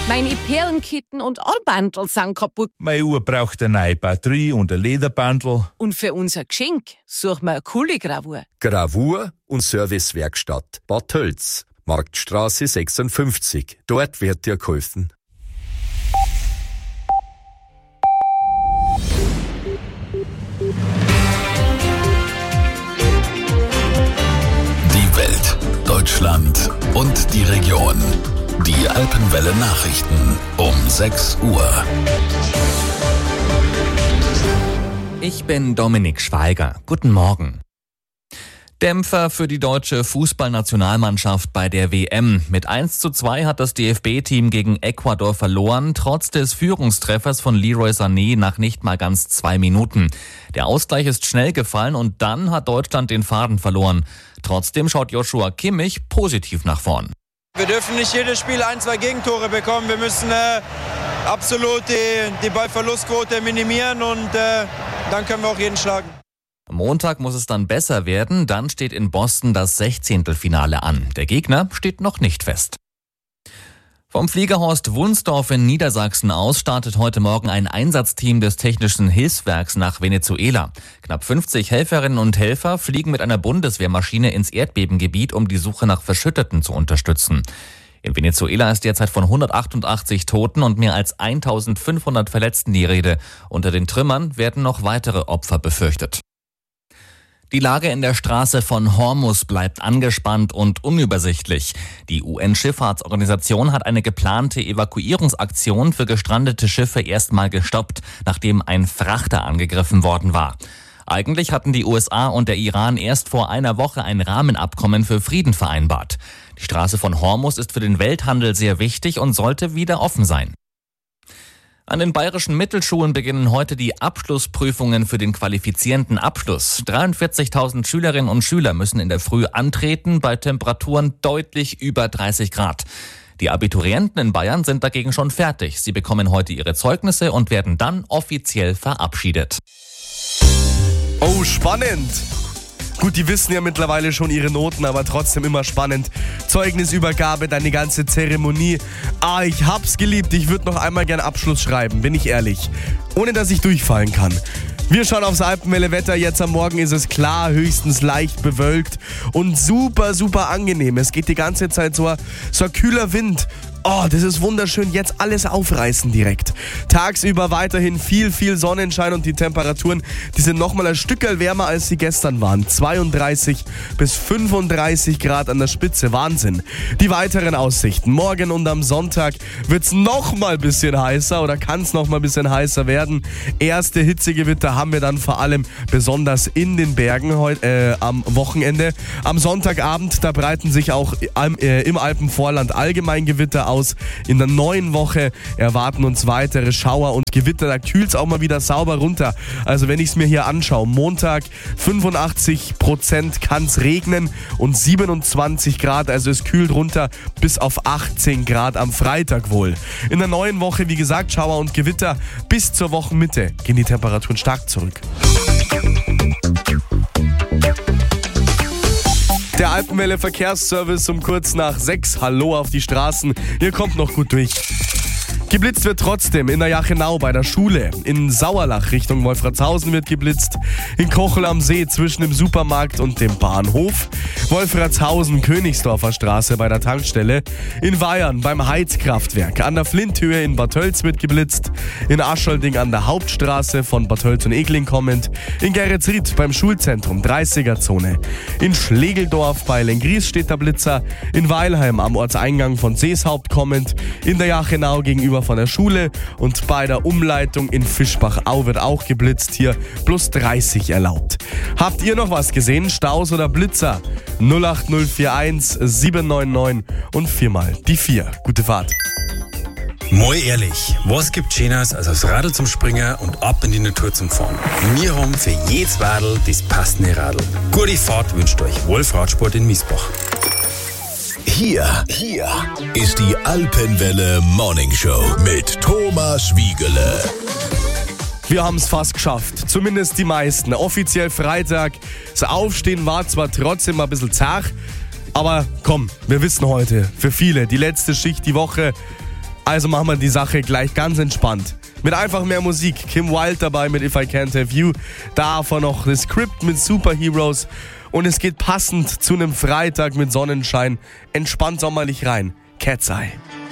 Meine Perlenketten und Armbandel sind kaputt. Meine Uhr braucht eine neue Batterie und ein Lederbandel. Und für unser Geschenk suchen wir eine coole Gravur. Gravur und Servicewerkstatt Bad Tölz, Marktstraße 56. Dort wird dir geholfen. Die Welt, Deutschland und die Region. Die Alpenwelle Nachrichten um 6 Uhr. Ich bin Dominik Schweiger. Guten Morgen. Dämpfer für die deutsche Fußballnationalmannschaft bei der WM. Mit 1:2 hat das DFB-Team gegen Ecuador verloren, trotz des Führungstreffers von Leroy Sané nach nicht mal ganz 2 Minuten. Der Ausgleich ist schnell gefallen und dann hat Deutschland den Faden verloren. Trotzdem schaut Joshua Kimmich positiv nach vorn. Wir dürfen nicht jedes Spiel 1-2 Gegentore bekommen. Wir müssen absolut die Ballverlustquote minimieren und dann können wir auch jeden schlagen. Am Montag muss es dann besser werden, dann steht in Boston das 16. an. Der Gegner steht noch nicht fest. Vom Fliegerhorst Wunsdorf in Niedersachsen aus startet heute Morgen ein Einsatzteam des Technischen Hilfswerks nach Venezuela. Knapp 50 Helferinnen und Helfer fliegen mit einer Bundeswehrmaschine ins Erdbebengebiet, um die Suche nach Verschütteten zu unterstützen. In Venezuela ist derzeit von 188 Toten und mehr als 1500 Verletzten die Rede. Unter den Trümmern werden noch weitere Opfer befürchtet. Die Lage in der Straße von Hormuz bleibt angespannt und unübersichtlich. Die UN-Schifffahrtsorganisation hat eine geplante Evakuierungsaktion für gestrandete Schiffe erstmal gestoppt, nachdem ein Frachter angegriffen worden war. Eigentlich hatten die USA und der Iran erst vor einer Woche ein Rahmenabkommen für Frieden vereinbart. Die Straße von Hormuz ist für den Welthandel sehr wichtig und sollte wieder offen sein. An den bayerischen Mittelschulen beginnen heute die Abschlussprüfungen für den qualifizierenden Abschluss. 43.000 Schülerinnen und Schüler müssen in der Früh antreten bei Temperaturen deutlich über 30 Grad. Die Abiturienten in Bayern sind dagegen schon fertig. Sie bekommen heute ihre Zeugnisse und werden dann offiziell verabschiedet. Oh, spannend! Gut, die wissen ja mittlerweile schon ihre Noten, aber trotzdem immer spannend. Zeugnisübergabe, deine ganze Zeremonie. Ich hab's geliebt. Ich würde noch einmal gern Abschluss schreiben, bin ich ehrlich. Ohne, dass ich durchfallen kann. Wir schauen aufs Alpenwelle-Wetter. Jetzt am Morgen ist es klar, höchstens leicht bewölkt und super, super angenehm. Es geht die ganze Zeit so ein kühler Wind. Oh, das ist wunderschön. Jetzt alles aufreißen direkt. Tagsüber weiterhin viel Sonnenschein und die Temperaturen, die sind nochmal ein Stückerl wärmer, als sie gestern waren. 32 bis 35 Grad an der Spitze. Wahnsinn. Die weiteren Aussichten. Morgen und am Sonntag wird's nochmal ein bisschen heißer oder kann's nochmal ein bisschen heißer werden. Erste Hitzegewitter haben wir dann vor allem besonders in den Bergen heute am Wochenende. Am Sonntagabend, da breiten sich auch im Alpenvorland allgemein Gewitter aus. In der neuen Woche erwarten uns weitere Schauer und Gewitter. Da kühlt es auch mal wieder sauber runter. Also wenn ich es mir hier anschaue, Montag 85% kann es regnen und 27 Grad. Also es kühlt runter bis auf 18 Grad am Freitag wohl. In der neuen Woche, wie gesagt, Schauer und Gewitter. Bis zur Wochenmitte gehen die Temperaturen stark zurück. Der Alpenwelle Verkehrsservice um kurz nach 6. Hallo auf die Straßen. Ihr kommt noch gut durch. Geblitzt wird trotzdem in der Jachenau bei der Schule. In Sauerlach Richtung Wolfratshausen wird geblitzt. In Kochel am See zwischen dem Supermarkt und dem Bahnhof. Wolfratshausen Königsdorfer Straße bei der Tankstelle. In Weyern beim Heizkraftwerk. An der Flinthöhe in Bad Tölz wird geblitzt. In Aschalding an der Hauptstraße von Bad Tölz und Egling kommend. In Geretsried beim Schulzentrum 30er-Zone. In Schlegeldorf bei Lengries steht der Blitzer. In Weilheim am Ortseingang von Seeshaupt kommend. In der Jachenau gegenüber von der Schule und bei der Umleitung in Fischbach-Au wird auch geblitzt. Hier plus 30 erlaubt. Habt ihr noch was gesehen? Staus oder Blitzer? 08041 799 und 4 die 4. Gute Fahrt. Mal ehrlich, was gibt Schöneres als aufs Radl zum Springen und ab in die Natur zum Fahren? Wir haben für jedes Wadl das passende Radl. Gute Fahrt wünscht euch Wolf Radsport in Miesbach. Hier ist die Alpenwelle Morning Show mit Thomas Wiegele. Wir haben es fast geschafft, zumindest die meisten. Offiziell Freitag. Das Aufstehen war zwar trotzdem ein bisschen zart, aber komm, wir wissen heute, für viele die letzte Schicht die Woche. Also machen wir die Sache gleich ganz entspannt. Mit einfach mehr Musik. Kim Wilde dabei mit If I Can't Have You. Davon noch das Script mit Superheroes. Und es geht passend zu einem Freitag mit Sonnenschein entspannt sommerlich rein. Cat's Eye.